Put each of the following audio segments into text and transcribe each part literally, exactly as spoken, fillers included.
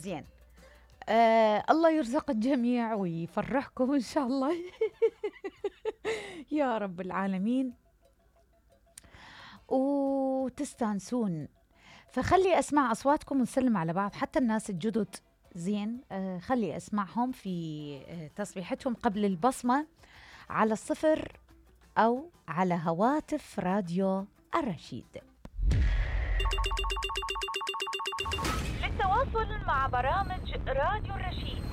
زين. آه الله يرزق الجميع ويفرحكم إن شاء الله. يا رب العالمين، وتستانسون. فخلي أسمع أصواتكم ونسلم على بعض، حتى الناس الجدد. زين، آه خلي أسمعهم في آه تصبيحتهم قبل البصمة على الصفر أو على هواتف راديو الرشيد. للتواصل مع برامج راديو الرشيد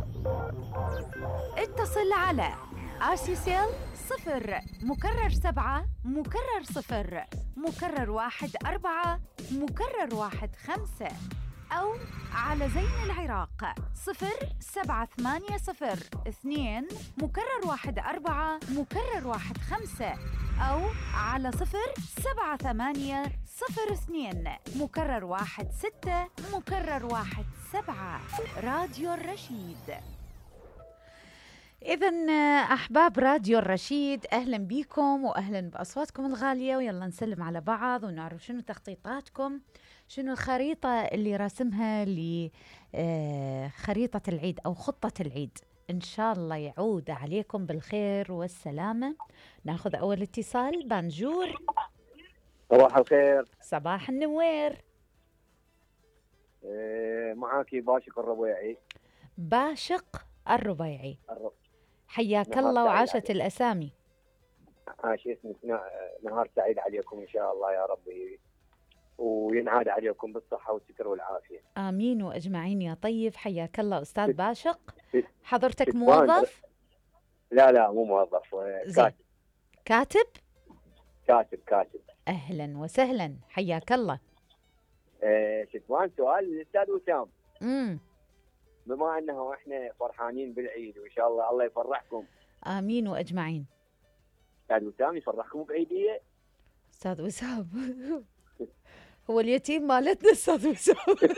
اتصل على آرسيسيل صفر مكرر سبعة مكرر صفر مكرر واحد أربعة مكرر واحد خمسة، أو على زين العراق صفر سبعة ثمانية صفر اثنين مكرر واحد أربعة مكرر واحد خمسة، أو على صفر سبعة ثمانية صفر اثنين مكرر واحد ستة مكرر واحد سبعة. راديو الرشيد. إذن أحباب راديو الرشيد، أهلا بكم وأهلا بأصواتكم الغالية، ويلا نسلم على بعض ونعرف شنو تخطيطاتكم، شنو الخريطة اللي راسمها لخريطة العيد أو خطة العيد. إن شاء الله يعود عليكم بالخير والسلامة. ناخذ أول اتصال. بانجور. صباح الخير. صباح النوير. إيه معاكي باشق الربيعي. باشق الربيعي. الرب. حياك الله وعاشت عليك. الأسامي. عاش اسمك. نهار سعيد عليكم إن شاء الله يا ربي، وينعاد عليكم بالصحة والستر والعافية. آمين وأجمعين يا طيب. حياك الله أستاذ باشق. ست حضرتك ست موظف؟ لا لا مو موظف، كاتب. كاتب؟ كاتب كاتب. أهلا وسهلا، حياك الله. إيه شتوان، سؤال للأستاذ وسام. امم بما أنه إحنا فرحانين بالعيد وإن شاء الله الله يفرحكم. آمين وأجمعين. أستاذ وسام يفرحكم بعيدية. أستاذ وسام هو اليتيم مالتنا أستاذ وسام.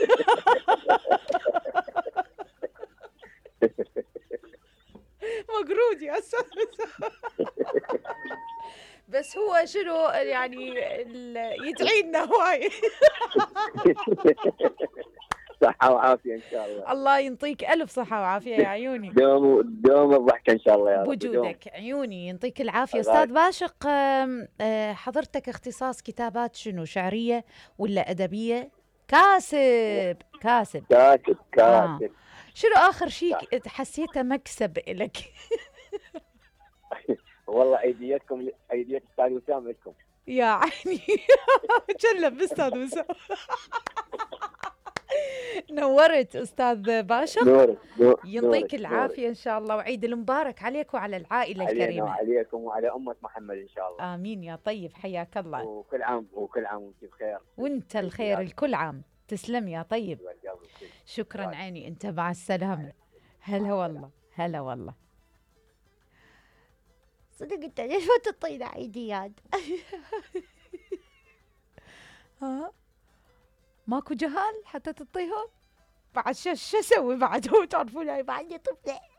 مقرود يا أستاذ وسام. بس هو شنو يعني يدعي لنا هواي. صحة وعافية إن شاء الله. الله ينطيك ألف صحة وعافية يا عيوني. دوم دوم الضحكة إن شاء الله يا رب. بوجودك عيوني ينطيك العافية. أستاذ باشق، حضرتك اختصاص كتابات شنو، شعرية ولا أدبية؟ كاسب كاسب كاتب كاتب. آه. شنو آخر شيء حسيته مكسب لك؟ والله عيديتكم، عيدية أستاذ وسام لكم يا عيني. جلب أستاذ وسام. نورت أستاذ باشق. نورك نور ينطيك العافية إن شاء الله، وعيد المبارك عليك وعلى العائلة علينا الكريمة. وعليكم وعلى أمة محمد إن شاء الله. آمين يا طيب. حياك الله. وكل عام وكل عام وأنت بخير. وأنت الخير الكل عام. تسلم يا طيب. شكرا عيني. أنت مع السلامة. هلا والله هلا والله. صدق أنت ليش ما تطينا عيديات؟ ها ماكو جهال حتى تطيهم بعد. شو شو اسوي بعد؟ هو تعرفون هاي بعد طفله.